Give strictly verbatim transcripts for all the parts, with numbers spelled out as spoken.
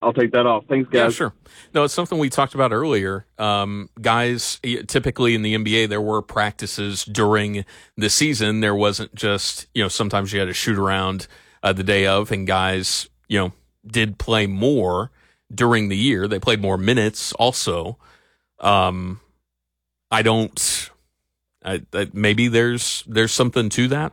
I'll take that off. Thanks, guys. Yeah, sure. No, it's something we talked about earlier. Um, guys, typically in the N B A, there were practices during the season. There wasn't just, you know, sometimes you had a shoot around uh, the day of, and guys, you know, did play more during the year. They played more minutes also. Um, I don't, I, I, maybe there's, there's something to that.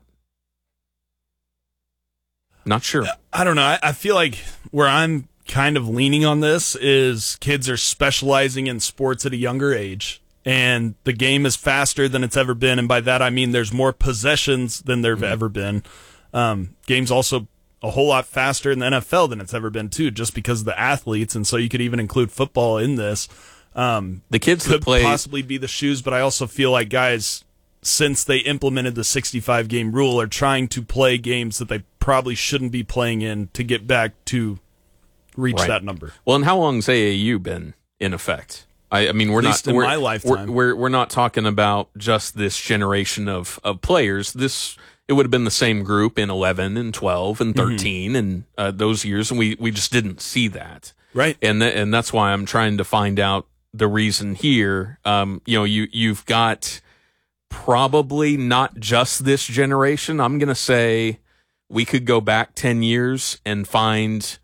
Not sure. I don't know. I, I feel like where I'm kind of leaning on this is kids are specializing in sports at a younger age, and the game is faster than it's ever been. And by that, I mean there's more possessions than there've mm-hmm. ever been. Um, game's also a whole lot faster in the N F L than it's ever been too, just because of the athletes. And so you could even include football in this. Um, the kids could that play possibly be the shoes, but I also feel like guys, since they implemented the sixty-five game rule, are trying to play games that they probably shouldn't be playing in to get back to reach right. that number. Well, and how long's A A U been in effect? I, I mean, we're At least not in we're, my lifetime. We're, we're we're not talking about just this generation of of players. This it would have been the same group in eleven and twelve and thirteen mm-hmm. and uh, those years, and we we just didn't see that. Right, and th- and that's why I'm trying to find out the reason here. Um, you know, you you've got probably not just this generation. I'm going to say we could go back ten years and find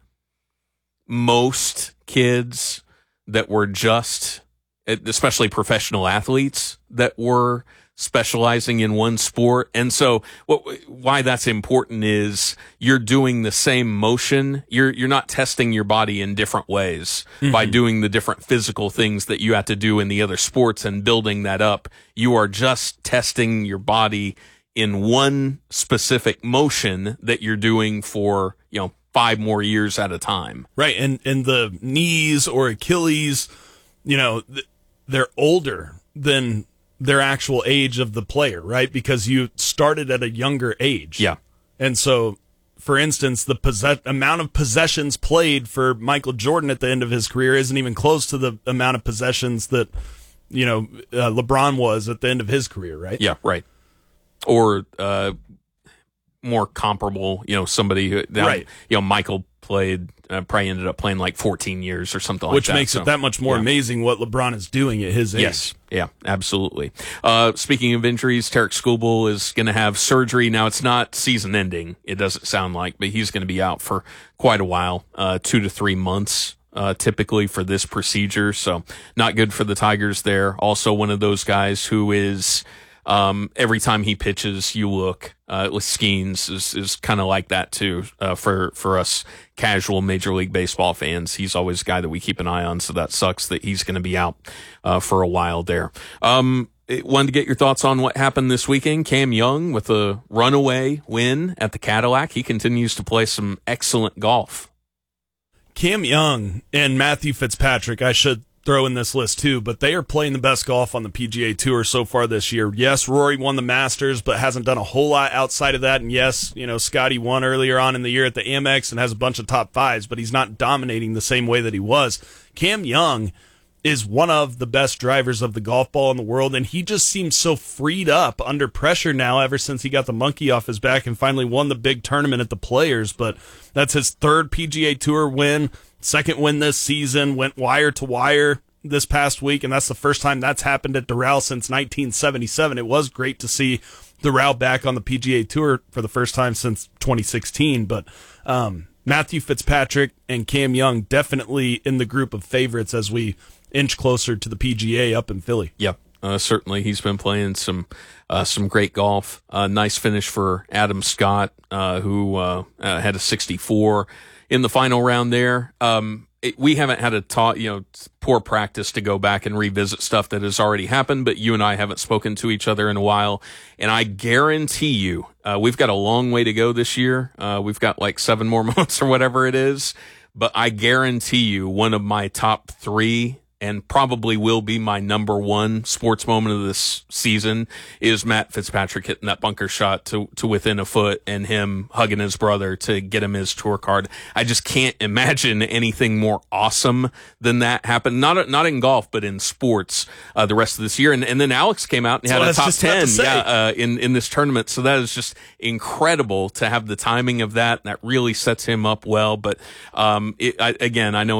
most kids that were just, especially professional athletes, that were specializing in one sport. And so what, why that's important is you're doing the same motion. You're, you're not testing your body in different ways mm-hmm. by doing the different physical things that you have to do in the other sports and building that up. You are just testing your body in one specific motion that you're doing for, you know, five more years at a time. Right. And, and the knees or Achilles, you know, they're older than their actual age of the player, right? Because you started at a younger age. Yeah. And so, for instance, the possess- amount of possessions played for Michael Jordan at the end of his career isn't even close to the amount of possessions that, you know, uh, LeBron was at the end of his career, right? Yeah, right. Or, uh, more comparable, you know, somebody who, that, right. you know, Michael played, uh, probably ended up playing like fourteen years or something like Which that. Which makes so, it that much more yeah. amazing what LeBron is doing at his age. Yes. Yeah, absolutely. Uh, speaking of injuries, Tarek Skubal is going to have surgery. Now, it's not season ending, it doesn't sound like, but he's going to be out for quite a while, uh, two to three months. Uh, typically for this procedure. So not good for the Tigers there. Also one of those guys who is, Um, every time he pitches, you look, uh, with Skeens is, is kind of like that too, uh, for, for us casual Major League Baseball fans. He's always a guy that we keep an eye on. So that sucks that he's going to be out, uh, for a while there. Um, wanted to get your thoughts on what happened this weekend. Cam Young with a runaway win at the Cadillac. He continues to play some excellent golf. Cam Young and Matthew Fitzpatrick, I should throw in this list too, but they are playing the best golf on the P G A Tour so far this year. Yes, Rory won the Masters, but hasn't done a whole lot outside of that. And yes, you know, Scotty won earlier on in the year at the Amex and has a bunch of top fives, but he's not dominating the same way that he was. Cam Young is one of the best drivers of the golf ball in the world, and he just seems so freed up under pressure now ever since he got the monkey off his back and finally won the big tournament at the Players. But that's his third P G A Tour win. Second win this season, went wire to wire this past week, and that's the first time that's happened at Doral since nineteen seventy-seven. It was great to see Doral back on the P G A Tour for the first time since twenty sixteen, but um, Matthew Fitzpatrick and Cam Young definitely in the group of favorites as we inch closer to the P G A up in Philly. Yep. Uh, certainly, he's been playing some uh, some great golf. Uh, nice finish for Adam Scott, uh, who uh, uh, had a sixty-four in the final round there. Um, it, we haven't had a ta- you know poor practice to go back and revisit stuff that has already happened, but you and I haven't spoken to each other in a while, and I guarantee you, uh, we've got a long way to go this year. Uh, we've got like seven more months or whatever it is, but I guarantee you, one of my top three, and probably will be my number one sports moment of this season, is Matt Fitzpatrick hitting that bunker shot to, to within a foot and him hugging his brother to get him his tour card. I just can't imagine anything more awesome than that happen. Not, not in golf, but in sports, uh, the rest of this year. And, and then Alex came out and so had a top ten, to yeah, uh, in, in this tournament. So that is just incredible to have the timing of that. That really sets him up well. But, um, it, I, again, I know